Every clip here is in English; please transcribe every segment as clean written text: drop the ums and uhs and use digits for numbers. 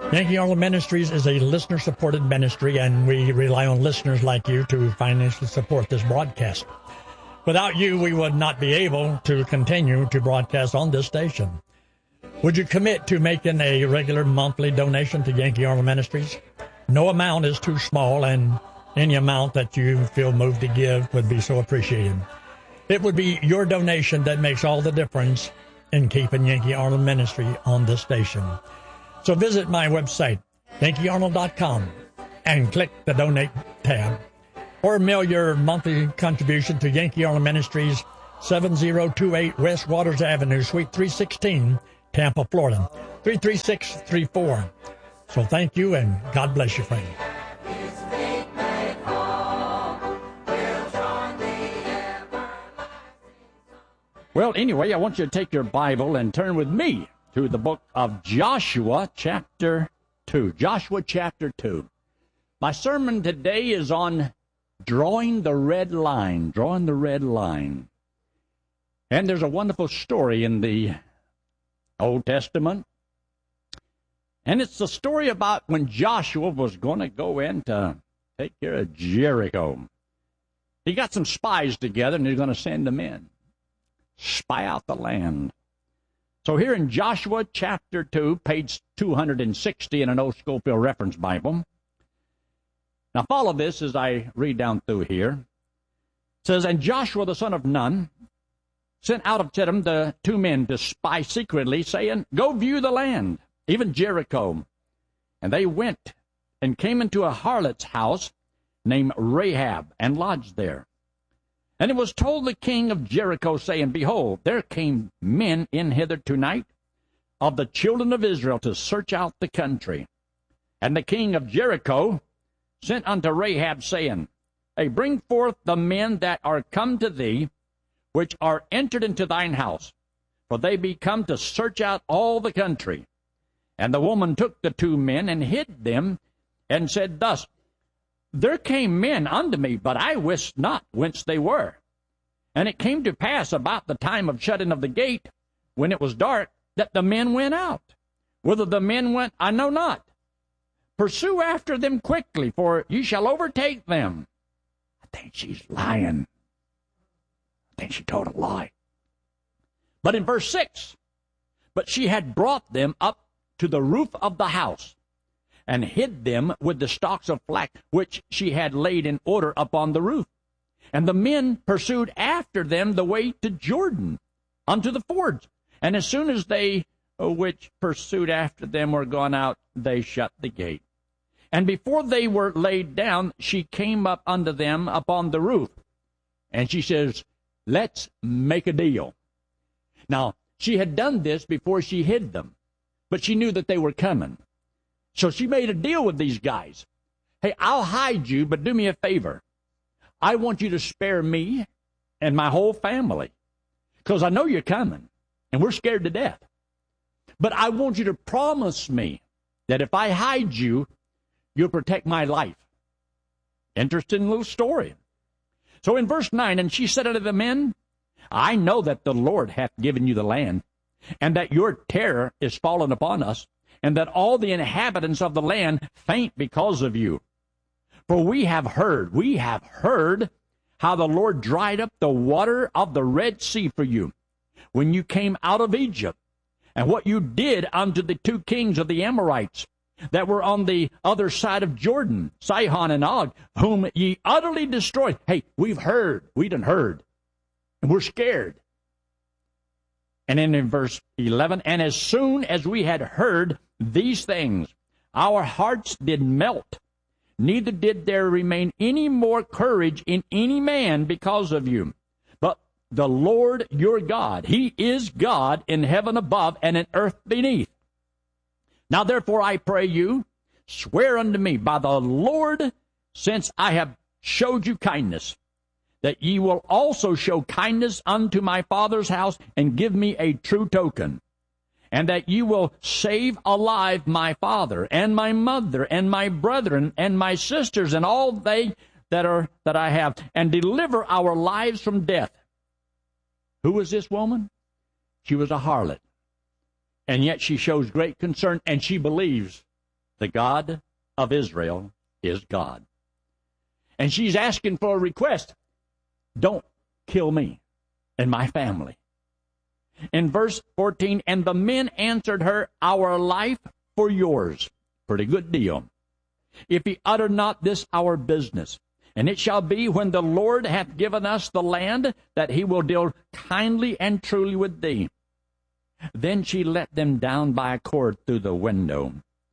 Yankee Arnold Ministries is a listener-supported ministry, and we rely on listeners like you to financially support this broadcast. Without you, we would not be able to continue to broadcast on this station. Would you commit to making a regular monthly donation to Yankee Arnold Ministries? No amount is too small, and any amount that you feel moved to give would be so appreciated. It would be your donation that makes all the difference in keeping Yankee Arnold Ministry on this station. So visit my website, yankeearnold.com, and click the Donate tab. Or mail your monthly contribution to Yankee Arnold Ministries, 7028 West Waters Avenue, Suite 316, Tampa, Florida, 33634. So thank you, and God bless you, friend. Well, anyway, I want you to take your Bible and turn with me to the book of Joshua, chapter 2. Joshua, chapter 2. My sermon today is on drawing the red line, drawing the red line. And there's a wonderful story in the Old Testament. And it's the story about when Joshua was going to go in to take care of Jericho. He got some spies together, and he's going to send them in, spy out the land. So here in Joshua chapter 2, page 260 in an old Schofield Reference Bible. Now follow this as I read down through here. It says, And Joshua the son of Nun sent out of Shittim the 2 men to spy secretly, saying, Go view the land, even Jericho. And they went and came into a harlot's house named Rahab, and lodged there. And it was told the king of Jericho, saying, Behold, there came men in hither tonight of the children of Israel to search out the country. And the king of Jericho sent unto Rahab, saying, Hey, bring forth the men that are come to thee, which are entered into thine house, for they be come to search out all the country. And the woman took the 2 men and hid them, and said thus, There came men unto me, but I wist not whence they were. And it came to pass about the time of shutting of the gate, when it was dark, that the men went out. Whither the men went, I know not. Pursue after them quickly, for ye shall overtake them. I think she's lying. I think she told a lie. But in verse 6, But she had brought them up to the roof of the house, and hid them with the stalks of flax, which she had laid in order upon the roof. And the men pursued after them the way to Jordan, unto the fords. And as soon as they which pursued after them were gone out, they shut the gate. And before they were laid down, she came up unto them upon the roof. And she says, Let's make a deal. Now, she had done this before she hid them, but she knew that they were coming. So she made a deal with these guys. Hey, I'll hide you, but do me a favor. I want you to spare me and my whole family, because I know you're coming, and we're scared to death. But I want you to promise me that if I hide you, you'll protect my life. Interesting little story. So in verse 9, And she said unto the men, I know that the Lord hath given you the land, and that your terror is fallen upon us, and that all the inhabitants of the land faint because of you. For we have heard how the Lord dried up the water of the Red Sea for you, when you came out of Egypt, and what you did unto the 2 kings of the Amorites, that were on the other side of Jordan, Sihon and Og, whom ye utterly destroyed. Hey, we done heard, and we're scared. And then in verse 11, And as soon as we had heard these things, our hearts did melt, neither did there remain any more courage in any man because of you. But the Lord your God, he is God in heaven above and in earth beneath. Now therefore I pray you, swear unto me by the Lord, since I have showed you kindness, that ye will also show kindness unto my father's house, and give me a true token, and that ye will save alive my father, and my mother, and my brethren, and my sisters, and all they that I have, and deliver our lives from death. Who was this woman? She was a harlot. And yet she shows great concern, and she believes The God of Israel is God. And she's asking for a request. Don't kill me and my family. In verse 14, and the men answered her, our life for yours. Pretty good deal. If he utter not this our business. And it shall be when the Lord hath given us the land, that he will deal kindly and truly with thee. Then she let them down by a cord through the window.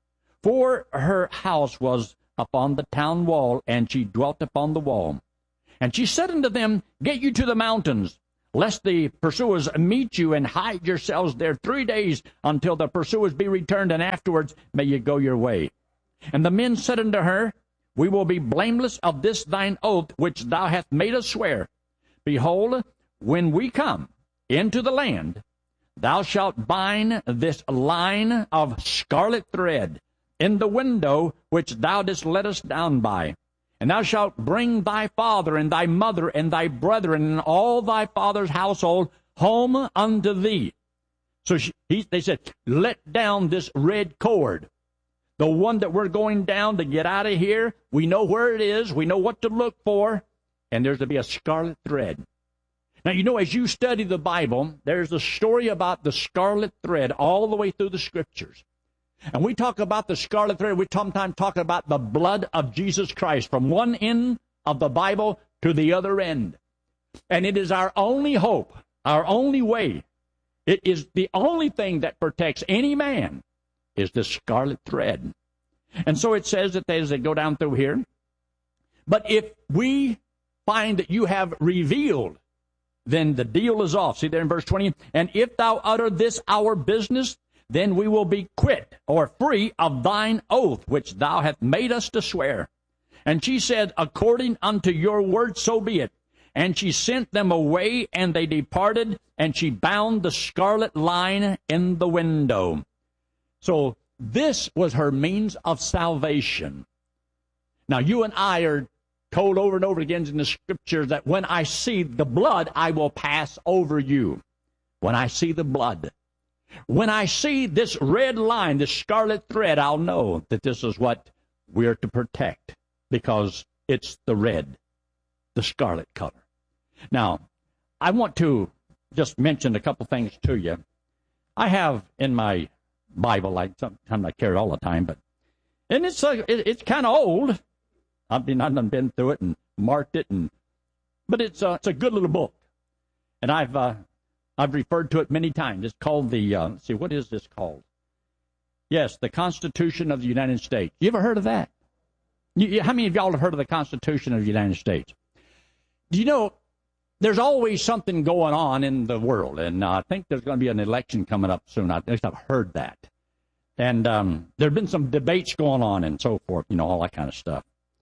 For her house was upon the town wall, and she dwelt upon the wall. And she said unto them, get you to the mountains, lest the pursuers meet you, and hide yourselves there 3 days, until the pursuers be returned, and afterwards may ye go your way. And the men said unto her, we will be blameless of this thine oath, which thou hast made us swear. Behold, when we come into the land, thou shalt bind this line of scarlet thread in the window which thou didst let us down by. And thou shalt bring thy father and thy mother and thy brethren and all thy father's household home unto thee. So they said, let down this red cord. The one that we're going down to get out of here, we know where it is, we know what to look for, and there's to be a scarlet thread. Now, you know, as you study the Bible, there's a story about the scarlet thread all the way through the Scriptures. And we talk about the scarlet thread, we sometimes talk about the blood of Jesus Christ from one end of the Bible to the other end. And it is our only hope, our only way. It is the only thing that protects any man is the scarlet thread. And so it says that as they go down through here, but if we find that you have revealed, then the deal is off. See there in verse 20, and if thou utter this our business, then we will be quit or free of thine oath, which thou hast made us to swear. And she said, according unto your word, so be it. And she sent them away, and they departed, and she bound the scarlet line in the window. So this was her means of salvation. Now, you and I are told over and over again in the Scriptures that when I see the blood, I will pass over you. When I see the blood. When I see this red line, this scarlet thread, I'll know that this is what we're to protect, because it's the red, the scarlet color. Now, I want to just mention a couple things to you. I have in my Bible, sometimes I carry it all the time, and it's kind of old. I've been through it and marked it, but it's a good little book, and I've referred to it many times. It's called what is this called? Yes, the Constitution of the United States. You ever heard of that? How many of y'all have heard of the Constitution of the United States? Do you know, there's always something going on in the world, and I think there's going to be an election coming up soon. At least I've heard that. And there have been some debates going on and so forth, all that kind of stuff.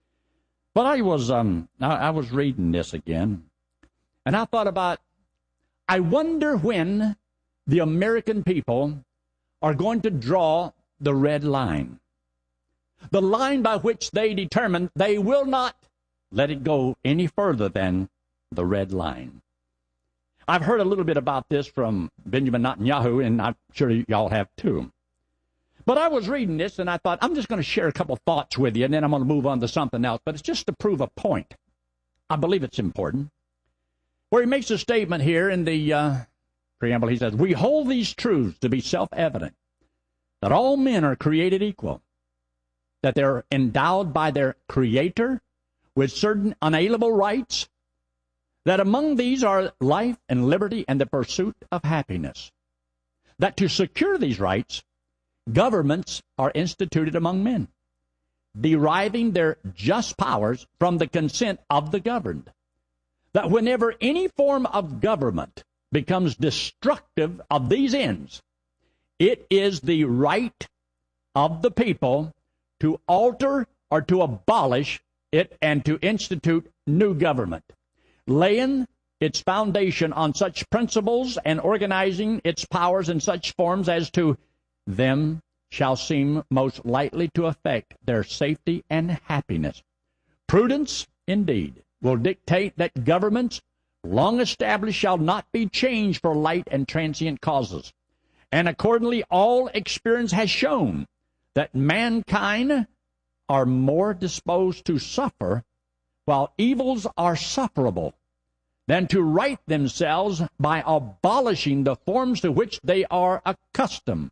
But I was reading this again, and I thought about, I wonder when the American people are going to draw the red line. The line by which they determine they will not let it go any further than the red line. I've heard a little bit about this from Benjamin Netanyahu, and I'm sure y'all have too. But I was reading this, and I thought, I'm just going to share a couple thoughts with you, and then I'm going to move on to something else. But it's just to prove a point. I believe it's important. Where he makes a statement here in the preamble, he says, we hold these truths to be self-evident, that all men are created equal, that they're endowed by their Creator with certain unalienable rights, that among these are life and liberty and the pursuit of happiness, that to secure these rights, governments are instituted among men, deriving their just powers from the consent of the governed, that whenever any form of government becomes destructive of these ends, it is the right of the people to alter or to abolish it and to institute new government, laying its foundation on such principles and organizing its powers in such forms as to them shall seem most likely to affect their safety and happiness. Prudence, indeed, will dictate that governments long established shall not be changed for light and transient causes. And accordingly, all experience has shown that mankind are more disposed to suffer, while evils are sufferable, than to right themselves by abolishing the forms to which they are accustomed.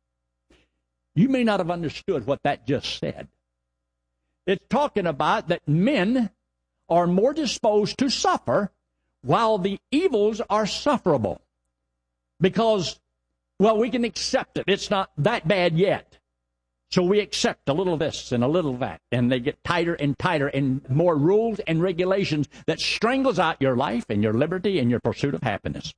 You may not have understood what that just said. It's talking about that men are more disposed to suffer while the evils are sufferable. Because, well, we can accept it. It's not that bad yet. So we accept a little this and a little that, and they get tighter and tighter and more rules and regulations that strangles out your life and your liberty and your pursuit of happiness.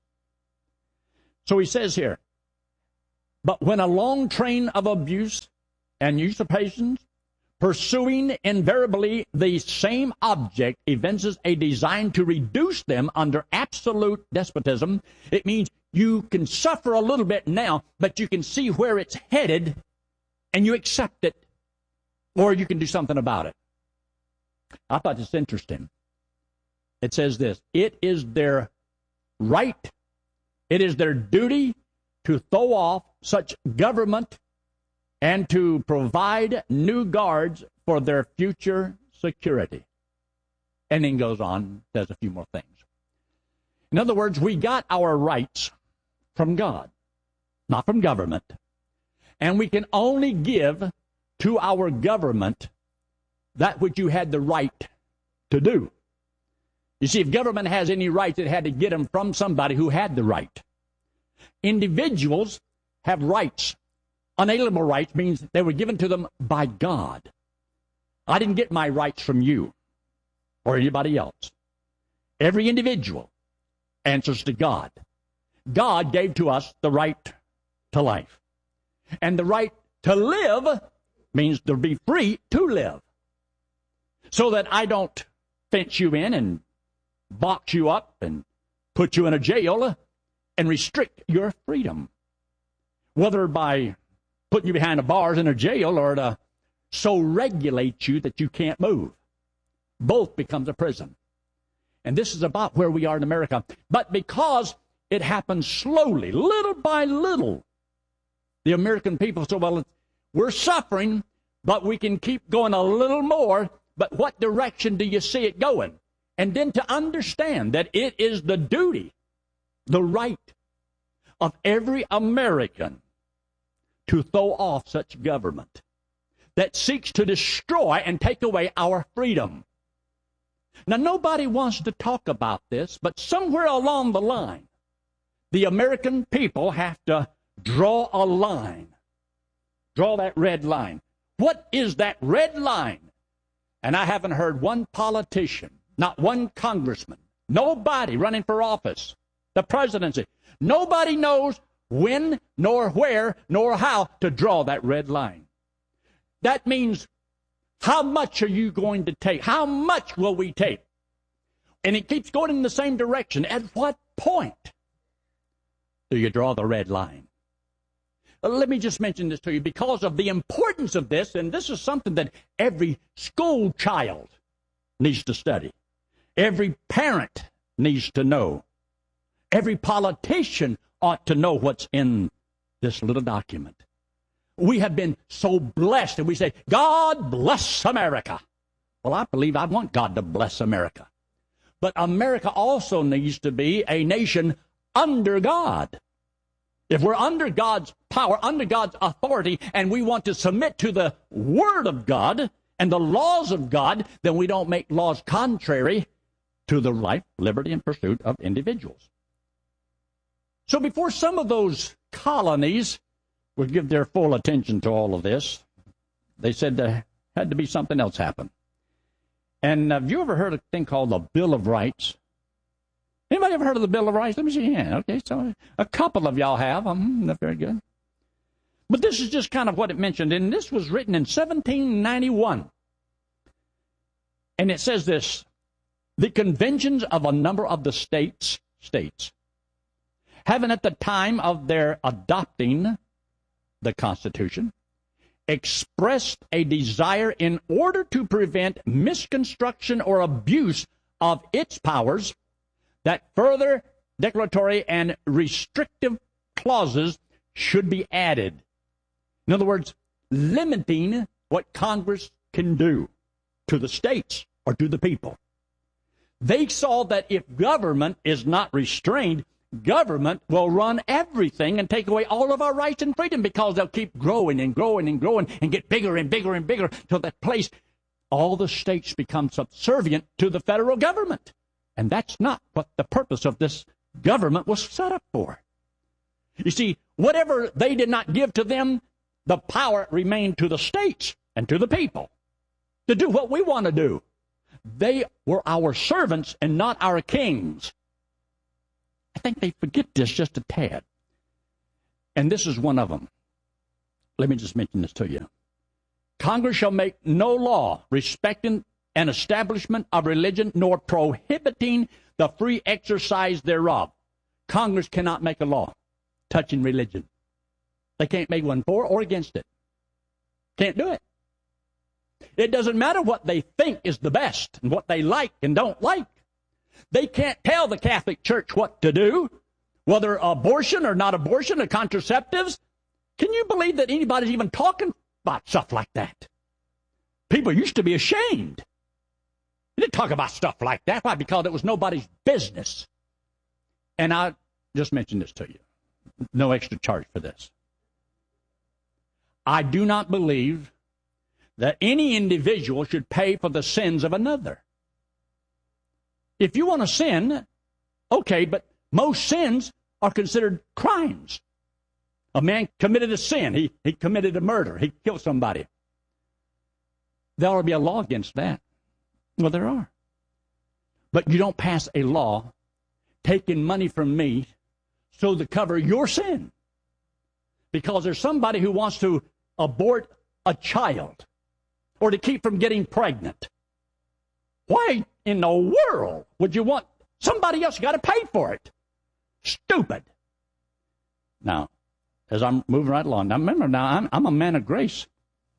So he says here, but when a long train of abuse and usurpations, pursuing invariably the same object, evinces a design to reduce them under absolute despotism, it means you can suffer a little bit now, but you can see where it's headed, and you accept it, or you can do something about it. I thought this interesting. It says this, it is their right, it is their duty to throw off such government and to provide new guards for their future security. And then goes on, says a few more things. In other words, we got our rights from God, not from government. And we can only give to our government that which you had the right to do. You see, if government has any rights, it had to get them from somebody who had the right. Individuals have rights. Unalienable rights means they were given to them by God. I didn't get my rights from you or anybody else. Every individual answers to God. God gave to us the right to life. And the right to live means to be free to live. So that I don't fence you in and box you up and put you in a jail and restrict your freedom. Whether by putting you behind the bars in a jail or to so regulate you that you can't move. Both becomes a prison. And this is about where we are in America. But because it happens slowly, little by little, the American people say, well, we're suffering, but we can keep going a little more, but what direction do you see it going? And then to understand that it is the duty, the right of every American to throw off such government that seeks to destroy and take away our freedom. Now, nobody wants to talk about this, but somewhere along the line, the American people have to draw a line. Draw that red line. What is that red line? And I haven't heard one politician, not one congressman, nobody running for office, the presidency. Nobody knows when, nor where, nor how to draw that red line. That means, how much are you going to take? How much will we take? And it keeps going in the same direction. At what point do you draw the red line? Let me just mention this to you because of the importance of this, and this is something that every school child needs to study. Every parent needs to know. Every politician ought to know what's in this little document. We have been so blessed, and we say, God bless America. Well, I believe I want God to bless America. But America also needs to be a nation under God. If we're under God's power, under God's authority, and we want to submit to the Word of God and the laws of God, then we don't make laws contrary to the life, liberty, and pursuit of individuals. So before some of those colonies would give their full attention to all of this, they said there had to be something else happen. And have you ever heard of a thing called the Bill of Rights? Anybody ever heard of the Bill of Rights? Let me see your hand. Okay, so a couple of y'all have. Not very good. But this is just kind of what it mentioned, and this was written in 1791. And it says this, the conventions of a number of the states, having at the time of their adopting the Constitution, expressed a desire in order to prevent misconstruction or abuse of its powers, that further declaratory and restrictive clauses should be added. In other words, limiting what Congress can do to the states or to the people. They saw that if government is not restrained, government will run everything and take away all of our rights and freedom, because they'll keep growing and growing and growing and get bigger and bigger and bigger till that place all the states become subservient to the federal government. And that's not what the purpose of this government was set up for. You see, whatever they did not give to them, the power remained to the states and to the people to do what we want to do. They were our servants and not our kings. I think they forget this just a tad. And this is one of them. Let me just mention this to you. Congress shall make no law respecting an establishment of religion, nor prohibiting the free exercise thereof. Congress cannot make a law touching religion. They can't make one for or against it. Can't do it. It doesn't matter what they think is the best and what they like and don't like. They can't tell the Catholic Church what to do, whether abortion or not abortion or contraceptives. Can you believe that anybody's even talking about stuff like that? People used to be ashamed. They didn't talk about stuff like that. Why? Because it was nobody's business. And I just mentioned this to you. No extra charge for this. I do not believe that any individual should pay for the sins of another. If you want to sin, okay, but most sins are considered crimes. A man committed a sin. He committed a murder. He killed somebody. There ought to be a law against that. Well, there are. But you don't pass a law taking money from me so to cover your sin. Because there's somebody who wants to abort a child or to keep from getting pregnant. Why in the world would you want somebody else got to pay for it? Stupid. Now, as I'm moving right along, now remember, I'm a man of grace.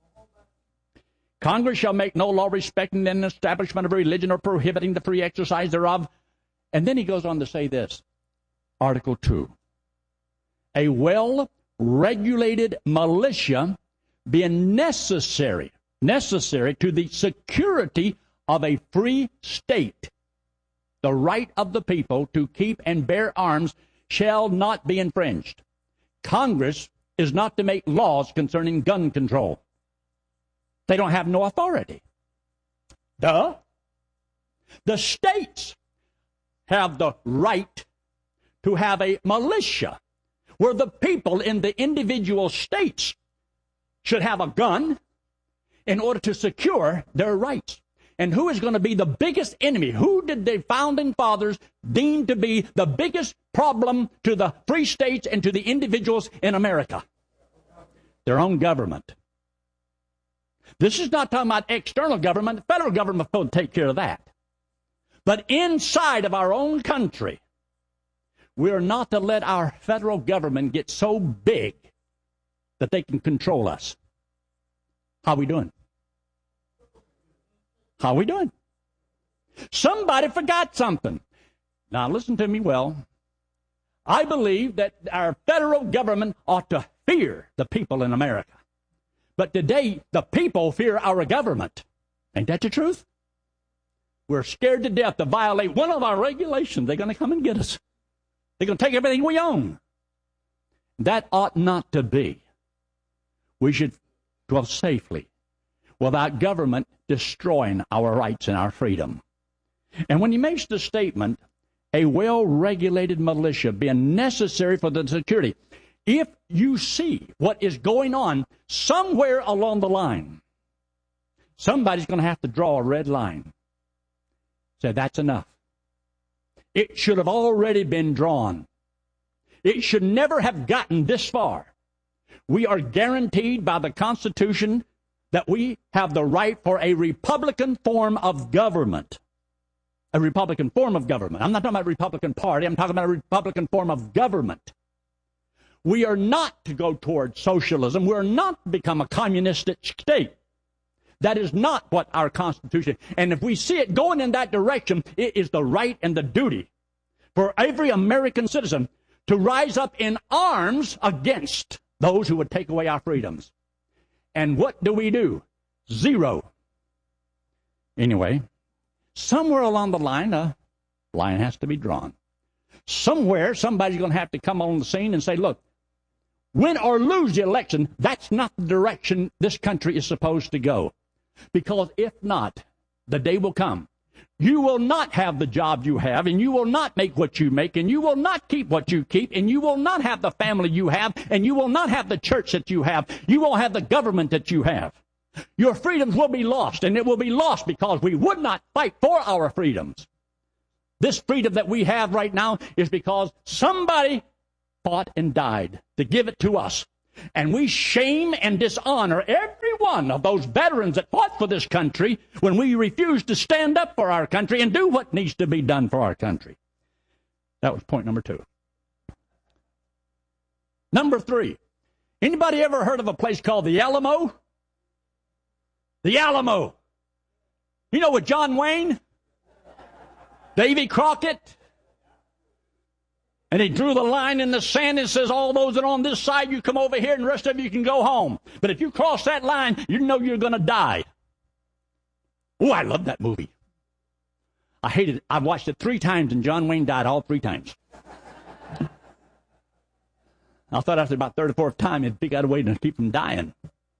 Congress shall make no law respecting an establishment of religion or prohibiting the free exercise thereof. And then he goes on to say this, Article 2. A well-regulated militia being necessary to the security of a free state. The right of the people to keep and bear arms shall not be infringed. Congress is not to make laws concerning gun control. They don't have no authority. Duh. The states have the right to have a militia where the people in the individual states should have a gun in order to secure their rights. And who is going to be the biggest enemy? Who did the founding fathers deem to be the biggest problem to the free states and to the individuals in America? Their own government. This is not talking about external government. The federal government will take care of that. But inside of our own country, we are not to let our federal government get so big that they can control us. How are we doing? How are we doing? Somebody forgot something. Now listen to me well. I believe that our federal government ought to fear the people in America. But today, the people fear our government. Ain't that the truth? We're scared to death to violate one of our regulations. They're going to come and get us. They're going to take everything we own. That ought not to be. We should dwell safely without government destroying our rights and our freedom. And when he makes the statement, a well-regulated militia being necessary for the security, if you see what is going on somewhere along the line, somebody's going to have to draw a red line. Say, that's enough. It should have already been drawn. It should never have gotten this far. We are guaranteed by the Constitution that we have the right for a Republican form of government. A Republican form of government. I'm not talking about a Republican Party. I'm talking about a Republican form of government. We are not to go toward socialism. We're not to become a communistic state. That is not what our Constitution. And if we see it going in that direction, it is the right and the duty for every American citizen to rise up in arms against those who would take away our freedoms. And what do? Zero. Anyway, somewhere along the line, a line has to be drawn. Somewhere, somebody's going to have to come on the scene and say, look, win or lose the election, that's not the direction this country is supposed to go. Because if not, the day will come. You will not have the job you have, and you will not make what you make, and you will not keep what you keep, and you will not have the family you have, and you will not have the church that you have. You won't have the government that you have. Your freedoms will be lost, and it will be lost because we would not fight for our freedoms. This freedom that we have right now is because somebody fought and died to give it to us. And we shame and dishonor every one of those veterans that fought for this country when we refuse to stand up for our country and do what needs to be done for our country. That was point number 2. Number 3. Anybody ever heard of a place called the Alamo? The Alamo. You know, with John Wayne, Davy Crockett, and he drew the line in the sand and says, all those that are on this side, you come over here and the rest of you can go home. But if you cross that line, you know you're going to die. Oh, I love that movie. I hated it. I watched it 3 times, and John Wayne died all 3 times. I thought after about 3rd or 4th time, he'd figure out a way to keep from dying.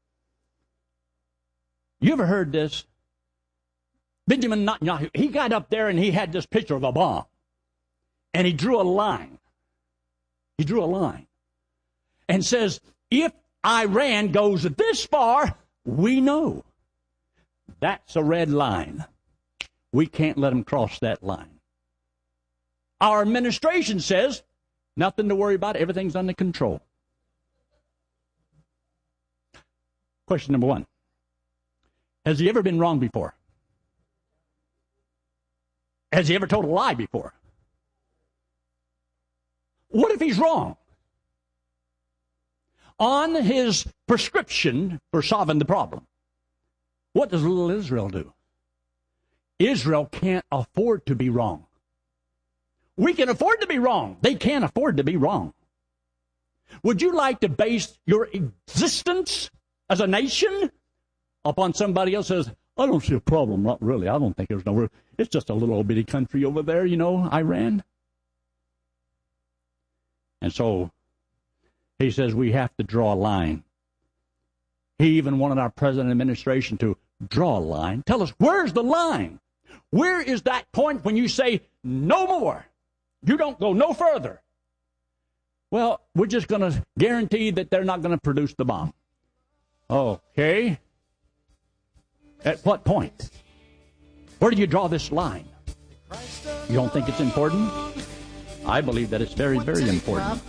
You ever heard this? Benjamin Netanyahu, he got up there and he had this picture of a bomb. And he drew a line. He drew a line. And says, if Iran goes this far, we know. That's a red line. We can't let them cross that line. Our administration says, nothing to worry about, everything's under control. Question number 1. Has he ever been wrong before? Has he ever told a lie before? What if he's wrong? On his prescription for solving the problem, what does little Israel do? Israel can't afford to be wrong. We can afford to be wrong. They can't afford to be wrong. Would you like to base your existence as a nation upon somebody else says, I don't see a problem, not really. I don't think there's no, it's just a little old bitty country over there, you know, Iran. And so he says we have to draw a line. He even wanted our president and administration to draw a line. Tell us, where's the line? Where is that point when you say no more? You don't go no further. Well, we're just going to guarantee that they're not going to produce the bomb. Okay. At what point? Where do you draw this line? You don't think it's important? I believe that it's very, very important.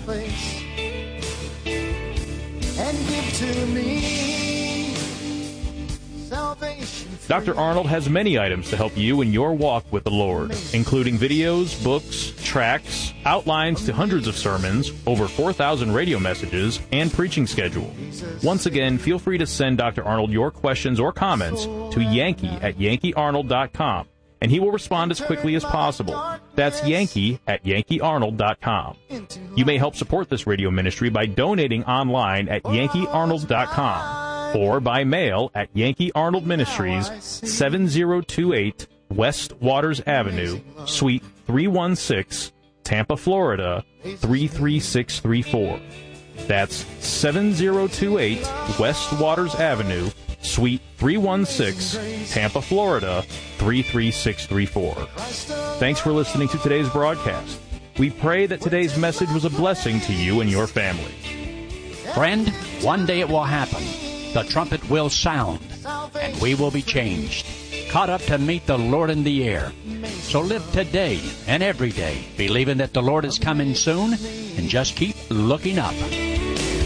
Dr. Arnold has many items to help you in your walk with the Lord, including videos, books, tracts, outlines to hundreds of sermons, over 4,000 radio messages, and preaching schedule. Once again, feel free to send Dr. Arnold your questions or comments to Yankee@YankeeArnold.com, and he will respond as quickly as possible. That's Yankee@YankeeArnold.com. You may help support this radio ministry by donating online at YankeeArnold.com. or by mail at Yankee Arnold Ministries, 7028 West Waters Avenue, Suite 316, Tampa, Florida, 33634. That's 7028 West Waters Avenue, Suite 316, Tampa, Florida, 33634. Thanks for listening to today's broadcast. We pray that today's message was a blessing to you and your family. Friend, one day it will happen. The trumpet will sound, and we will be changed, caught up to meet the Lord in the air. So live today and every day, believing that the Lord is coming soon, and just keep looking up.